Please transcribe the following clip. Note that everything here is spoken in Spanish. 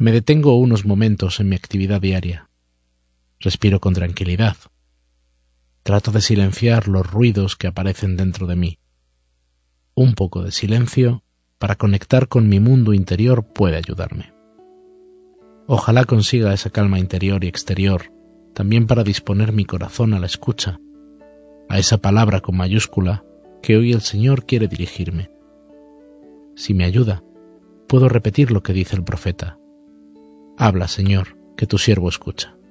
Me detengo unos momentos en mi actividad diaria. Respiro con tranquilidad. Trato de silenciar los ruidos que aparecen dentro de mí. Un poco de silencio para conectar con mi mundo interior puede ayudarme. Ojalá consiga esa calma interior y exterior, también para disponer mi corazón a la escucha, a esa palabra con mayúscula que hoy el Señor quiere dirigirme. Si me ayuda, puedo repetir lo que dice el profeta: Habla, Señor, que tu siervo escucha.